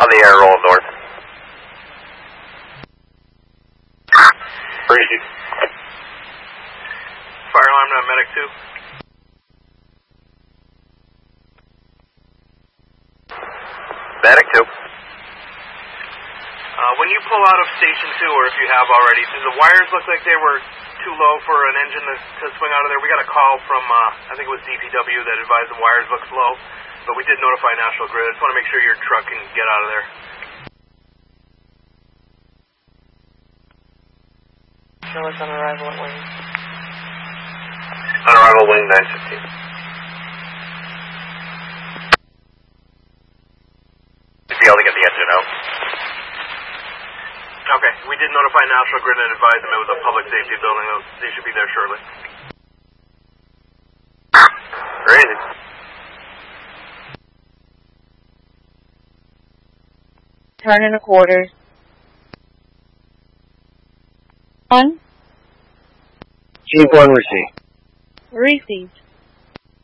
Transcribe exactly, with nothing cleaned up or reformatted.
On the air, roll north. Breezy. Fire alarm to medic two. Medic two. Uh, when you pull out of station two, or if you have already, do the wires look like they were too low for an engine to, to swing out of there? We got a call from, uh, I think it was D P W that advised the wires looked low, but we did notify National Grid. I just want to make sure your truck can get out of there. Show us on arrival at wing. On arrival, wing nine fifteen. Should be able to get the engine out. Okay, we did notify National Grid and advise them it was a public safety building. They should be there shortly. Crazy. Turn and a quarter. One. Chief one received. Received.